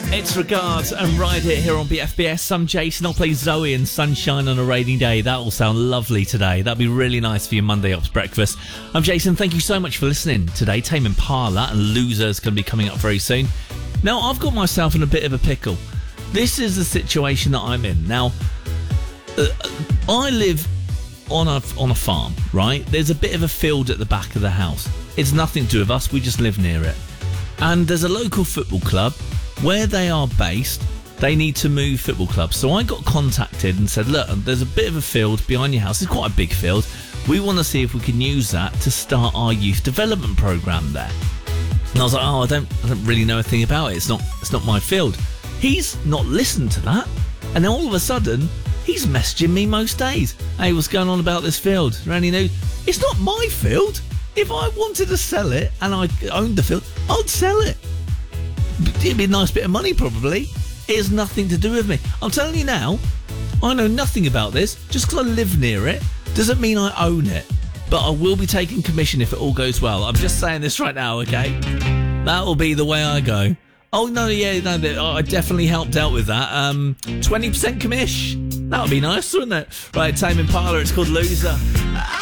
It's Regards and Ride It here on BFBS. I'm Jason. I'll play Zoe and Sunshine on a Rainy Day. That will sound lovely today. That'd be really nice for your Monday Ops breakfast. I'm Jason. Thank you so much for listening today. Tame Impala and Losers going to be coming up very soon. Now, I've got myself in a bit of a pickle. This is the situation that I'm in. Now, I live on a farm, right? There's a bit of a field at the back of the house. It's nothing to do with us. We just live near it. And there's a local football club. Where they are based, they need to move football clubs. So I got contacted and said, look, there's a bit of a field behind your house. It's quite a big field. We want to see if we can use that to start our youth development programme there. And I was like, I don't really know a thing about it. It's not my field. He's not listened to that. And then all of a sudden, he's messaging me most days. Hey, what's going on about this field? Is there any news? It's not my field. If I wanted to sell it and I owned the field, I'd sell it. It'd be a nice bit of money, probably. It has nothing to do with me. I'm telling you now, I know nothing about this. Just because I live near it doesn't mean I own it. But I will be taking commission if it all goes well. I'm just saying this right now, okay? That will be the way I go. Oh, no, I definitely helped out with that. 20% commish. That would be nice, wouldn't it? Right, Tame Impala, it's called Loser.